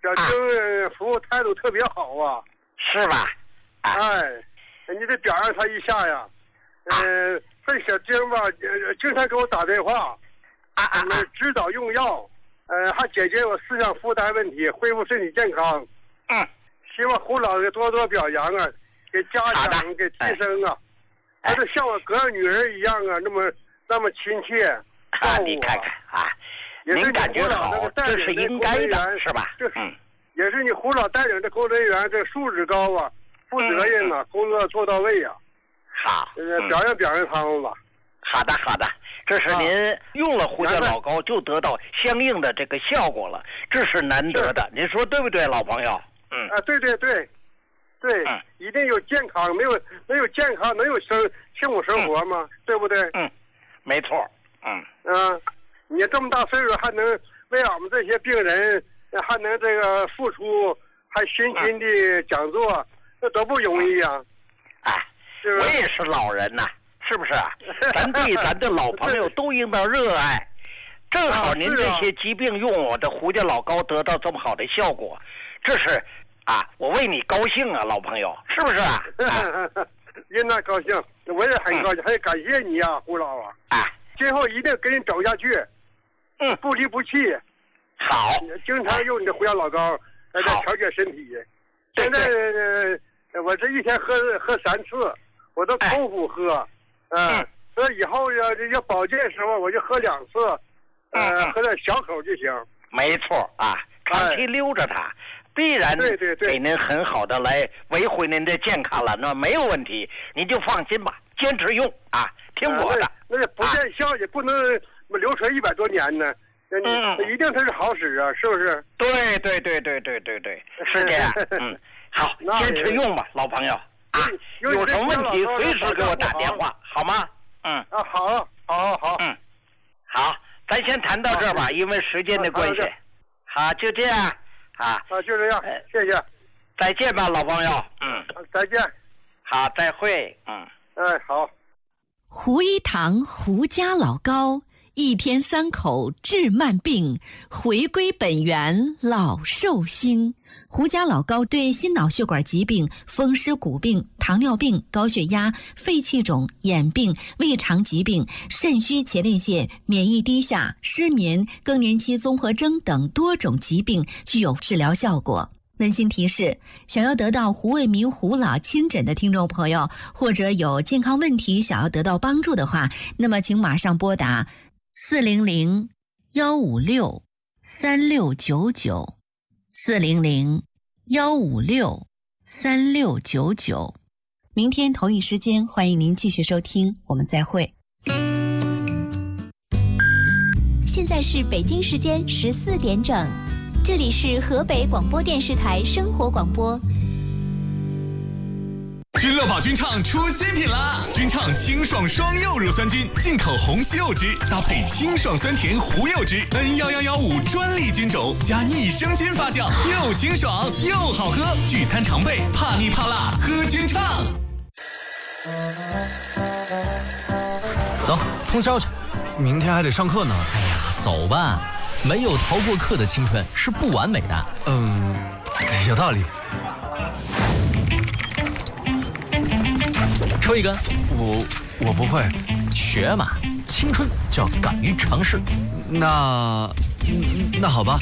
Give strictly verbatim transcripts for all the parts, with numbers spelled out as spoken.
小丁服务态度特别好啊， 是吧？ 啊、哎，你得表扬他一下呀。呃，啊、这小丁吧，呃，经常给我打电话， 啊啊啊， 指导用药，呃，还解决我思想负担问题，恢复身体健康。 嗯， 希望胡老师多多表扬啊，给嘉奖，给提升啊。他就像我哥女儿一样啊，那么那么亲切。 啊，你看看啊，您感觉好，这是应该的，是吧？嗯， 也是你胡老带领的工作人员，这素质高啊，负责任啊，嗯、工作做到位啊。 好， 呃，表扬表扬他们吧。 好的，好的，这是您用了胡椒老膏就得到相应的这个效果了，这是难得的，您说对不对，老朋友？嗯， 啊，对对对，对， 嗯、 一定有健康，没有没有健康，能有生幸福生活吗？嗯、对不对？ 嗯，没错。嗯嗯，你这么大岁数还能为俺们这些病人还能这个付出，还辛勤的讲座，嗯、那多不容易啊！ 哎，是我也是老人呐、啊，是不是啊？咱对咱的老朋友都应当热爱。正好您这些疾病用我的胡椒老膏得到这么好的效果，这是啊，我为你高兴啊，老朋友，是不是啊？ 应当高兴，我也很高兴，嗯、还感谢你啊，胡老啊！ 啊。 今后一定跟你走下去， 嗯， 不离不弃。 好， 经常用你的胡椒老膏来调节身体。现在、呃、我这一天喝喝三次，我都空腹喝。 嗯， 呃、所以以后要要保健的时候，我就喝两次，呃， 嗯、 喝点小口就行。 没错啊，长期溜着它，哎、必然对对对给您很好的来维护您的健康了，那没有问题，您就放心吧，坚持用啊。听我的， 那那不见效也不能流传一百多年呢。嗯，一定它是好使啊，是不是？ 对对对对对对对，是这样。嗯，好，坚持用吧，老朋友啊。有什么问题随时给我打电话，好吗？嗯。 啊，好，好，好。 嗯，好，咱先谈到这儿吧，因为时间的关系。好，就这样啊。 啊，就这样，谢谢。 再见吧，老朋友。嗯。 再见。 好，再会。嗯。 哎，好。 胡一堂胡家老膏，一天三口治慢病，回归本源老寿星。胡家老膏对心脑血管疾病、风湿骨病、糖尿病、高血压、肺气肿、眼病、胃肠疾病、肾虚前列腺、免疫低下、失眠、更年期综合征等多种疾病具有治疗效果。温馨提示：想要得到胡卫民胡老亲诊的听众朋友，或者有健康问题想要得到帮助的话，那么请马上拨打四零零幺五六三六九九四零零幺五六三六九九。明天同一时间，欢迎您继续收听，我们再会。 现在是北京时间十四点整。这里是河北广播电视台生活广播。 君乐宝君畅出新品啦！君畅清爽双柚乳酸菌，进口红西柚汁，搭配清爽酸甜胡柚汁 N 一一一五专利菌种，加益生菌发酵，又清爽又好喝。聚餐常备，怕腻怕辣，喝君畅。 走，通宵去， 明天还得上课呢。 哎呀，走吧。没有逃过课的青春是不完美的。 嗯，有道理。 抽一根。 我我不会。 学嘛，青春就要敢于尝试。 那那好吧。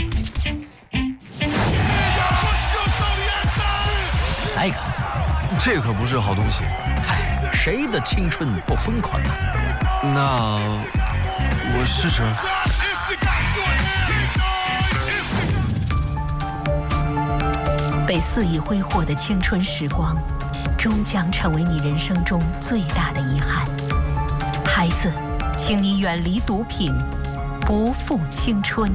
来一个。 这可不是好东西。 唉，谁的青春不疯狂啊？ 那我试试。 被肆意挥霍的青春时光，终将成为你人生中最大的遗憾。孩子，请你远离毒品，不负青春。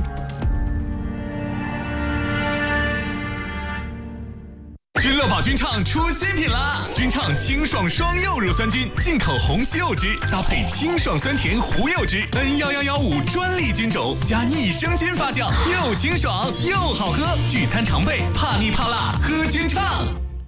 君乐宝君畅出新品啦！君畅清爽双柚乳酸菌，进口红西柚汁，搭配清爽酸甜胡柚汁 N 一一一五专利菌种，加益生菌发酵，又清爽又好喝。聚餐常备，怕腻怕辣，喝君畅。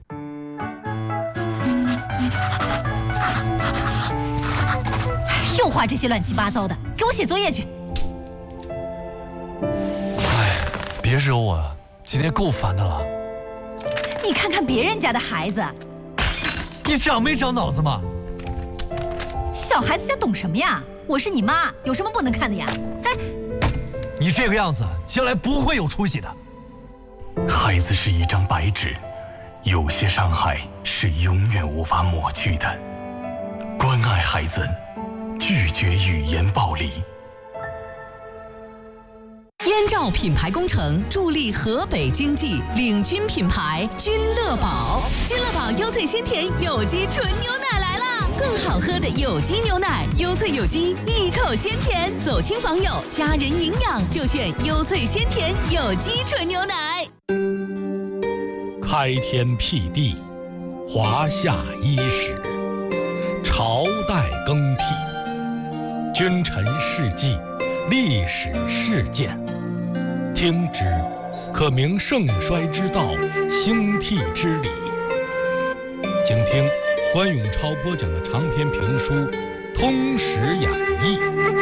又画这些乱七八糟的，给我写作业去。 哎，别惹我， 今天够烦的了。 你看看别人家的孩子， 你长没长脑子吗？ 小孩子家懂什么呀？我是你妈，有什么不能看的呀？哎， 你这个样子，将来不会有出息的。 孩子是一张白纸，有些伤害是永远无法抹去的。关爱孩子，拒绝语言暴力。 燕赵品牌工程助力河北经济，领军品牌君乐宝。君乐宝优萃鲜甜有机纯牛奶来啦！更好喝的有机牛奶，优萃有机，一口鲜甜，走亲访友，家人营养就选优萃鲜甜有机纯牛奶。 开天辟地，华夏伊始，朝代更替，君臣事迹，历史事件。听之，可明盛衰之道，兴替之理。请听关永超播讲的长篇评书《通史演义》。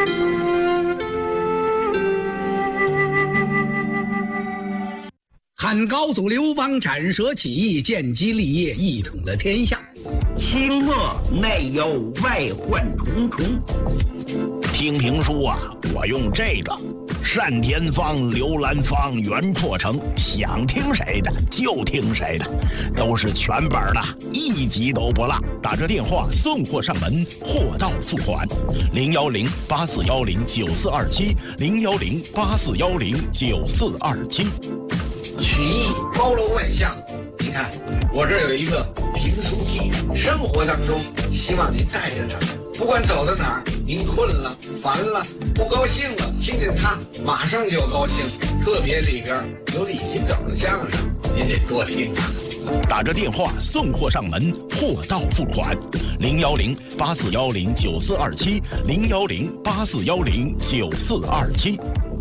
汉高祖刘邦斩蛇起义，建基立业，一统了天下。 清末内忧外患重重。 听评书啊，我用这个单田芳、刘兰芳、袁阔成，想听谁的就听谁的，都是全本的，一集都不落。打这电话送货上门，货到付款。零幺零八四幺零九四二七，零幺零八四幺零九四二七。 曲艺包罗万象，你看我这有一个评书机，生活当中希望您带着它，不管走到哪儿，您困了、烦了、不高兴了，听见它马上就高兴。特别里边有李金斗的相声，您得多听啊。 打着电话送货上门，货到付款。零幺零八四幺零九四二七，零幺零八四幺零九四二七。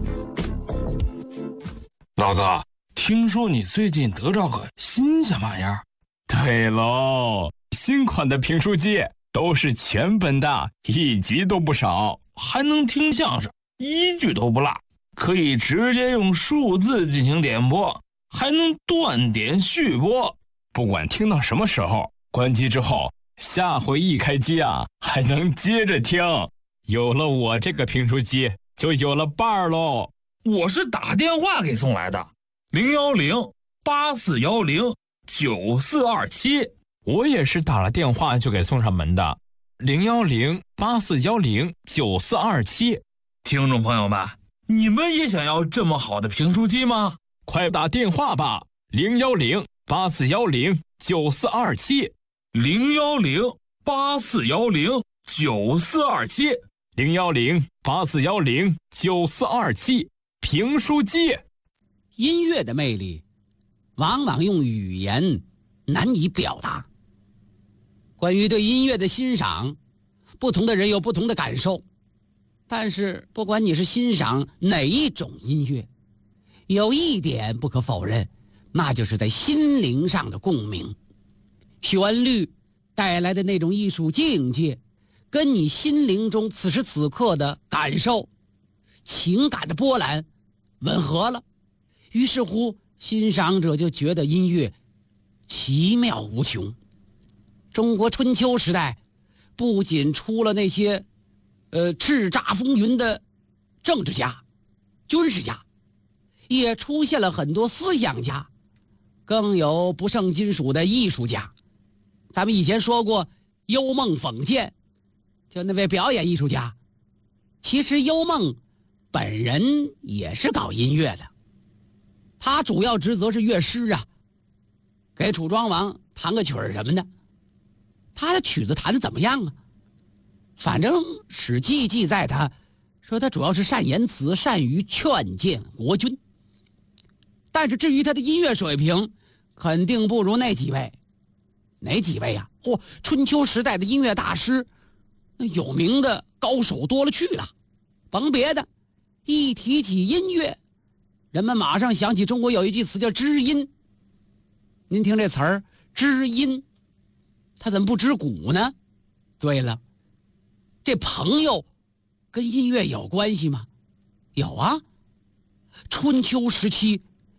老哥，听说你最近得着个新鲜玩意儿？ 对喽，新款的评书机都是全本的，一集都不少， 还能听相声，一句都不落，可以直接用数字进行点播，还能断点续播。 不管听到什么时候，关机之后，下回一开机啊，还能接着听。有了我这个评书机，就有了伴儿喽。 我是打电话给送来的，零幺零八四幺零九四二七。 我也是打了电话就给送上门的，零幺零八四幺零九四二七。 听众朋友们，你们也想要这么好的评书机吗？ 快打电话吧，零幺零八四幺零九四二七， 零幺零八四幺零九四二七， 零幺零八四幺零九四二七。评书机。 音乐的魅力，往往用语言难以表达。关于对音乐的欣赏，不同的人有不同的感受。但是不管你是欣赏哪一种音乐，有一点不可否认，那就是在心灵上的共鸣。旋律带来的那种艺术境界，跟你心灵中此时此刻的感受、情感的波澜吻合了，于是乎欣赏者就觉得音乐奇妙无穷。中国春秋时代不仅出了那些呃叱咤风云的政治家、军事家，也出现了很多思想家，更有不胜金属的艺术家。咱们以前说过幽梦讽谏，就那位表演艺术家，其实幽梦本人也是搞音乐的，他主要职责是乐师啊，给楚庄王弹个曲儿什么的。他的曲子弹得怎么样啊？反正《史记》记载他说他主要是善言辞，善于劝谏国君。但是至于他的音乐水平，肯定不如那几位。哪几位啊？嚯、哦，春秋时代的音乐大师，那有名的高手多了去了。甭别的，一提起音乐，人们马上想起中国有一句词叫知音。您听这词儿，知音，他怎么不知古呢？对了，这朋友跟音乐有关系吗？有啊。春秋时期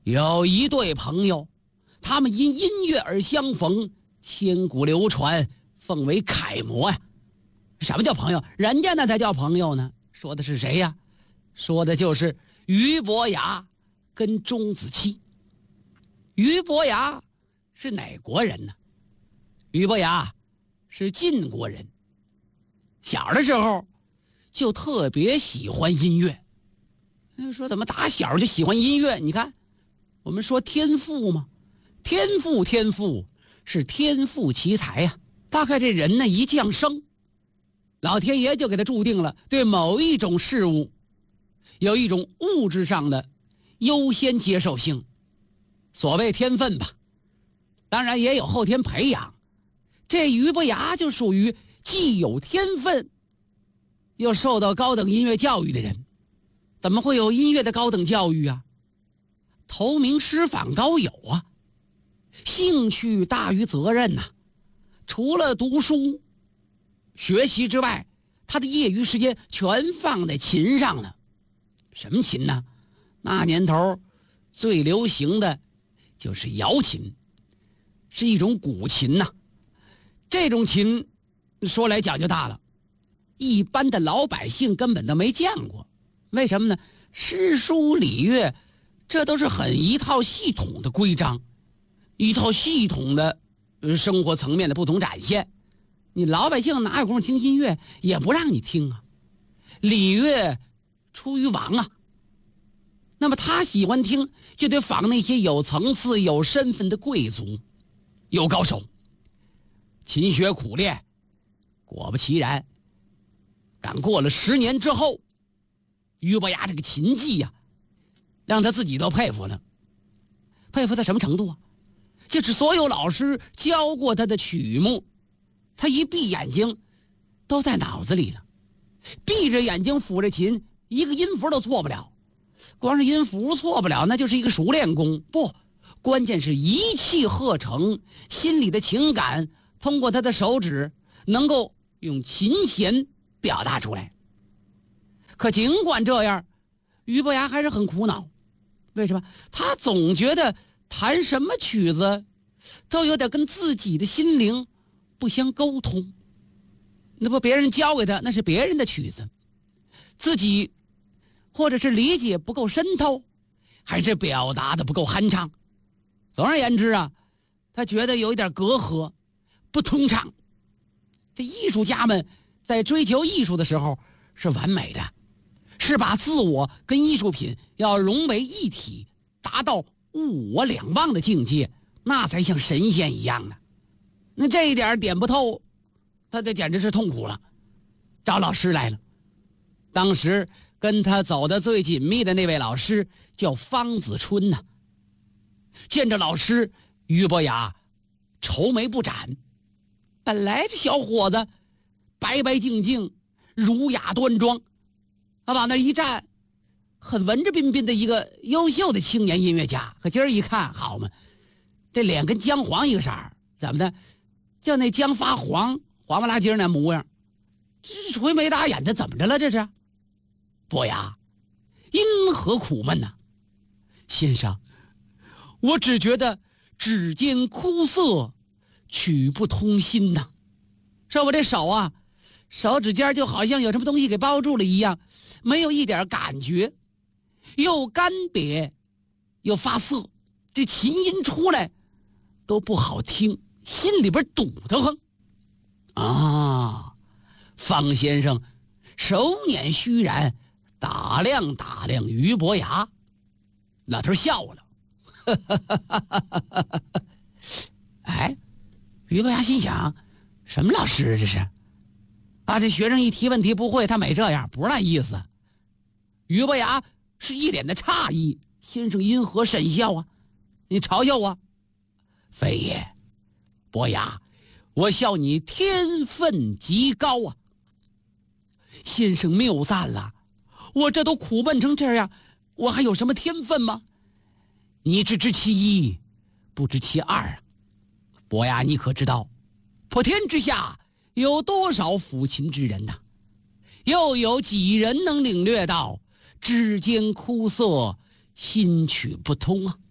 有一对朋友，他们因音乐而相逢，千古流传，奉为楷模呀。什么叫朋友？人家那才叫朋友呢。说的是谁呀？说的就是俞伯牙跟钟子期。俞伯牙是哪国人呢？俞伯牙是晋国人。小的时候就特别喜欢音乐。说怎么打小就喜欢音乐？你看，我们说天赋嘛，天赋天赋是天赋奇才呀。大概这人呢一降生，老天爷就给他注定了对某一种事物有一种物质上的优先接受性，所谓天分吧。当然也有后天培养。这俞伯牙就属于既有天分又受到高等音乐教育的人。怎么会有音乐的高等教育啊？投名师访高友啊，兴趣大于责任呐、啊。除了读书学习之外，他的业余时间全放在琴上呢。什么琴呢？那年头最流行的就是瑶琴，是一种古琴呐、啊。这种琴说来讲究大了，一般的老百姓根本都没见过。为什么呢？诗书礼乐这都是很一套系统的规章，一套系统的生活层面的不同展现。你老百姓哪有功夫听音乐，也不让你听啊。礼乐出于王啊，那么他喜欢听就得仿那些有层次有身份的贵族，有高手，勤学苦练。果不其然，赶过了十年之后，俞伯牙这个琴技呀、啊，让他自己都佩服了。佩服他什么程度啊？就是所有老师教过他的曲目，他一闭眼睛都在脑子里了。闭着眼睛抚着琴，一个音符都错不了。光是音符错不了，那就是一个熟练工。不，关键是一气呵成，心里的情感通过他的手指能够用琴弦表达出来。可尽管这样，俞伯牙还是很苦恼。为什么？他总觉得弹什么曲子都有点跟自己的心灵不相沟通。那不别人教给他，那是别人的曲子，自己或者是理解不够深透，还是表达的不够酣畅。总而言之啊，他觉得有一点隔阂，不通畅。这艺术家们在追求艺术的时候是完美的，是把自我跟艺术品要融为一体，达到物我两忘的境界，那才像神仙一样的。那这一点点不透，他这简直是痛苦了，找老师来了。当时跟他走的最紧密的那位老师叫方子春呐、啊。见着老师，俞伯牙愁眉不展。本来这小伙子白白净净，儒雅端庄，他往那一站，很文质彬彬的一个优秀的青年音乐家。可今儿一看，好嘛，这脸跟姜黄一个色儿，怎么的？叫那姜发黄，黄不拉几那模样，这是垂眉打眼的，怎么着了？这是伯牙，因何苦闷呢、啊？先生，我只觉得指尖枯涩，曲不通心呐、啊。说我这手啊，手指尖就好像有什么东西给包住了一样，没有一点感觉，又干瘪又发涩，这琴音出来都不好听，心里边堵得慌啊。方先生手捻虚然打量打量俞伯牙，老头笑了。哎，俞伯牙心想，什么老师这是啊？这学生一提问题不会，他没这样，不是那意思。俞伯牙是一脸的诧异，先生因何甚笑啊？你嘲笑我？非也，伯牙，我笑你天分极高啊。先生谬赞了，我这都苦闷成这样，我还有什么天分吗？你只知其一，不知其二啊。伯牙，你可知道普天之下有多少抚琴之人呐、啊？又有几人能领略到指尖枯涩，心曲不通啊？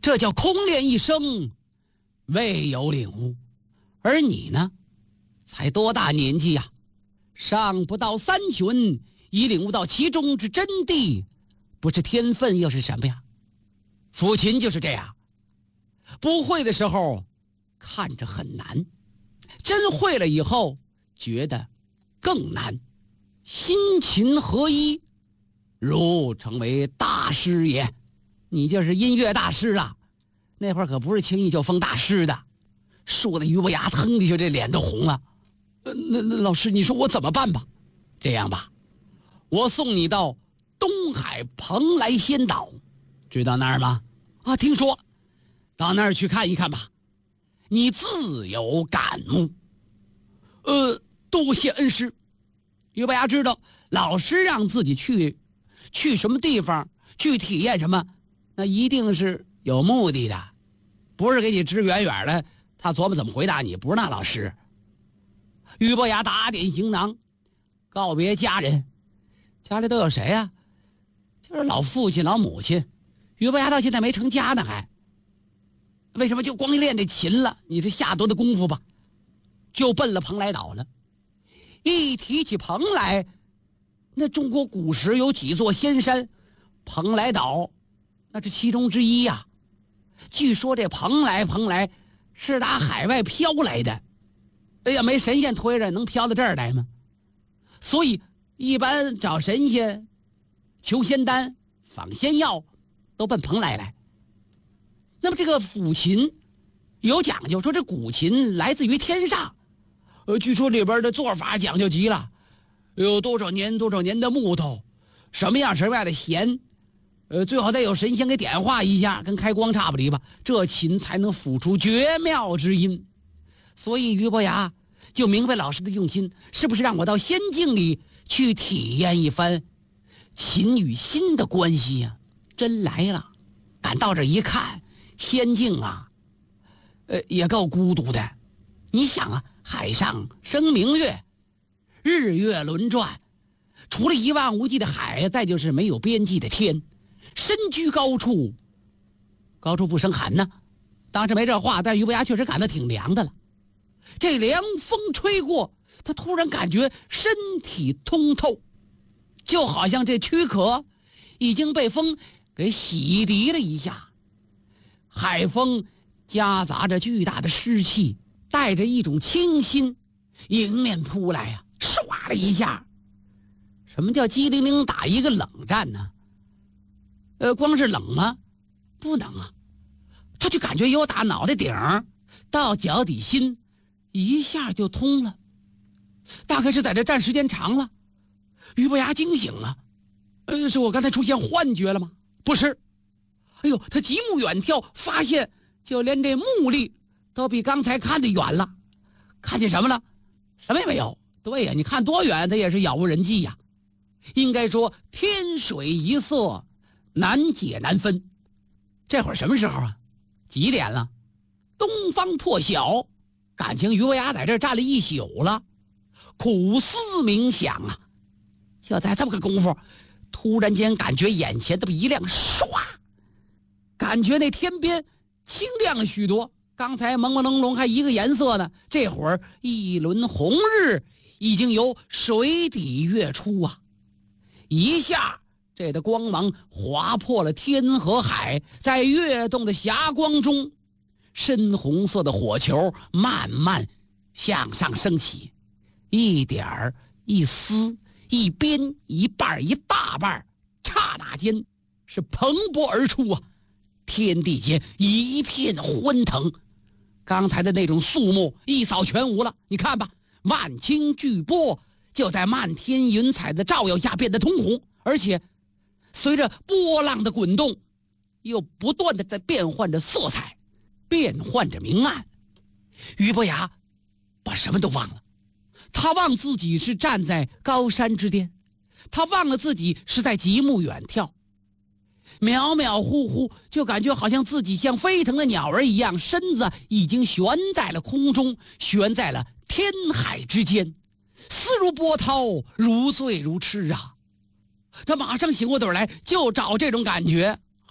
这叫空练一生，未有领悟。而你呢，才多大年纪呀、啊？尚不到三旬，已领悟到其中之真谛，不是天分又是什么呀？抚琴就是这样，不会的时候看着很难，真会了以后觉得更难，心琴合一，如成为大师也。你就是音乐大师了，那会儿可不是轻易就封大师的。说的于伯牙腾的就这脸都红了。呃、那那老师，你说我怎么办吧？这样吧，我送你到东海蓬莱仙岛，知道那儿吗？啊，听说，到那儿去看一看吧，你自有感悟。呃，多谢恩师。于伯牙知道老师让自己去，去什么地方，去体验什么，那一定是有目的的，不是给你指远远的。他琢磨怎么回答你，不是那老师。于伯牙打点行囊，告别家人，家里都有谁呀、啊？就是老父亲、老母亲。于伯牙到现在没成家呢，还为什么就光练这琴了？你这下多的功夫吧，就奔了蓬莱岛了。一提起蓬莱，那中国古时有几座仙山，蓬莱岛那是其中之一呀、啊。据说这蓬莱蓬莱是打海外飘来的，哎呀，没神仙推着能飘到这儿来吗？所以一般找神仙、求仙丹、访仙药，都奔蓬莱来。那么这个抚琴有讲究，说这古琴来自于天上，呃，据说里边的做法讲究极了，有多少年多少年的木头，什么样什么样的弦，呃，最好再有神仙给点化一下，跟开光差不离吧，这琴才能抚出绝妙之音。所以于伯牙就明白老师的用心，是不是让我到仙境里去体验一番琴与心的关系呀、啊？真来了，赶到这一看，仙境啊，呃，也够孤独的。你想啊，海上生明月，日月轮转，除了一望无际的海，再就是没有边际的天。身居高处，高处不胜寒呢。当时没这话，但于伯牙确实感到挺凉的了。这凉风吹过，他突然感觉身体通透，就好像这躯壳已经被风给洗涤了一下。海风夹杂着巨大的湿气，带着一种清新，迎面扑来呀、啊，唰的一下。什么叫机灵灵打一个冷战呢？呃，光是冷吗？不能啊，他就感觉由打脑袋顶到脚底心，一下就通了。大概是在这站时间长了，于伯牙惊醒了。呃，是我刚才出现幻觉了吗？不是。哎呦，他极目远眺，发现就连这目力都比刚才看得远了。看见什么了？什么也没有。对呀，你看多远，它也是杳无人迹呀。应该说天水一色，难解难分。这会儿什么时候啊？几点了？东方破晓。感情于伯牙在这儿站了一宿了，苦思冥想啊。就在这么个功夫，突然间感觉眼前这么一亮，唰，感觉那天边清亮了许多。刚才朦朦胧胧还一个颜色呢，这会儿一轮红日已经由水底跃出啊！一下，这的光芒划破了天和海，在跃动的霞光中，深红色的火球慢慢向上升起，一点儿一丝，一边一半一大半，刹那间是蓬勃而出啊！天地间一片欢腾，刚才的那种肃穆一扫全无了。你看吧，万顷巨波就在漫天云彩的照耀下变得通红，而且随着波浪的滚动，又不断的在变换着色彩，变换着明暗。于伯牙把什么都忘了，他忘自己是站在高山之巅，他忘了自己是在极目远眺，渺渺忽忽就感觉好像自己像飞腾的鸟儿一样，身子已经悬在了空中，悬在了天海之间，思如波涛，如醉如痴啊！他马上醒过盹来，就找这种感觉。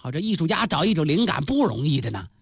好，这艺术家找一种灵感不容易的呢。